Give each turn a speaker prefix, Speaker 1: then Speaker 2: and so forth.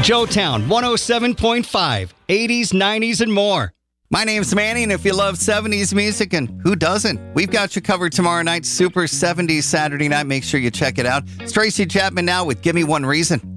Speaker 1: Joetown 107.5, 80s, 90s, and more.
Speaker 2: My name's Manny, and if you love 70s music, and who doesn't? We've got you covered tomorrow night, Super 70s Saturday night. Make sure you check it out. It's Tracy Chapman now with Give Me One Reason.